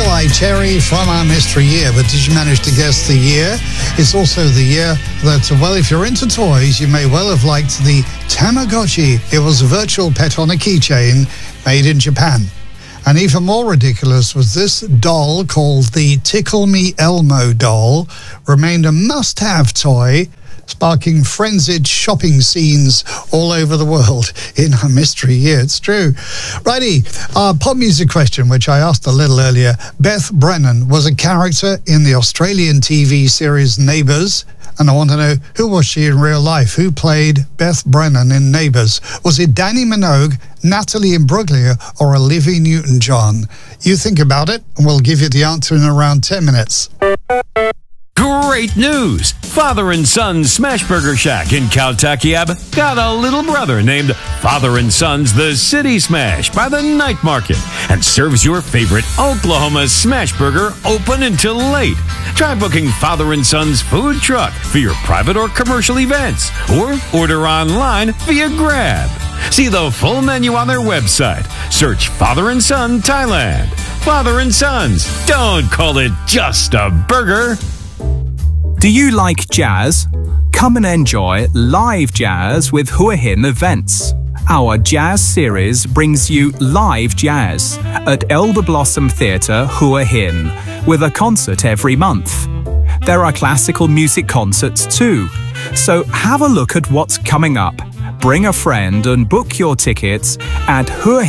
Eagle-Eye Cherry from our mystery year. But did you manage to guess the year? It's also the year that, well, if you're into toys, you may well have liked the Tamagotchi. It was a virtual pet on a keychain made in Japan. And even more ridiculous was this doll called the Tickle Me Elmo doll, remained a must-have toy, sparking frenzied shopping scenes all over the world in our mystery year. It's true. Righty, our pop music question, which I asked a little earlier. Beth Brennan was a character in the Australian TV series Neighbours, and I want to know, who was she in real life? Who played Beth Brennan in Neighbours? Was it Danny Minogue, Natalie Imbruglia, or Olivia Newton-John? You think about it, and we'll give you the answer in around 10 minutes. Great news! Father and Son Smashburger Shack in Kaltakiab got a little brother named Father and Son's The City Smash by the Night Market and serves your favorite Oklahoma Smashburger open until late. Try booking Father and Son's food truck for your private or commercial events, or order online via Grab. See the full menu on their website. Search Father and Son Thailand. Father and Sons. Don't call it just a burger. Do you like jazz? Come and enjoy live jazz with Hua Hin Events. Our jazz series brings you live jazz at Elder Blossom Theatre, Hua Hin, with a concert every month. There are classical music concerts too, so have a look at what's coming up. Bring a friend and book your tickets at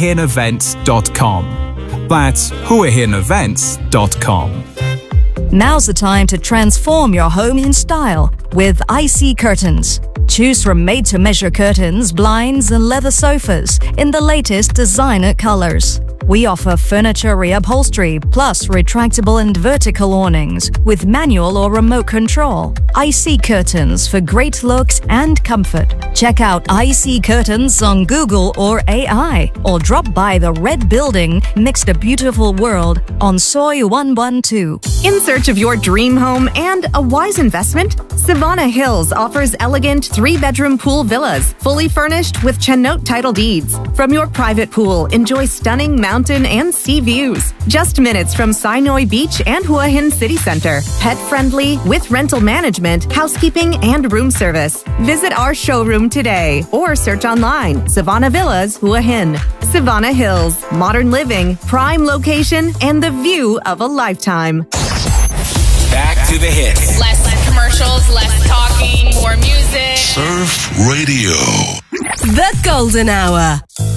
huahinevents.com. That's huahinevents.com. Now's the time to transform your home in style with IC Curtains. Choose from made-to-measure curtains, blinds, and leather sofas in the latest designer colors. We offer furniture reupholstery plus retractable and vertical awnings with manual or remote control. IC Curtains for great looks and comfort. Check out IC Curtains on Google or AI, or drop by the Red Building next to Beautiful World on Soy 112. In search of your dream home and a wise investment? Savannah Hills offers elegant 3-bedroom pool villas, fully furnished with Chennote title deeds. From your private pool, enjoy stunning mountain and sea views. Just minutes from Sinoi Beach and Hua Hin City Center. Pet-friendly with rental management, housekeeping, and room service. Visit our showroom today or search online. Savannah Villas, Hua Hin. Savannah Hills. Modern living, prime location, and the view of a lifetime. Back to the hits. Less commercials, less talking, more music. Surf Radio. The Golden Hour.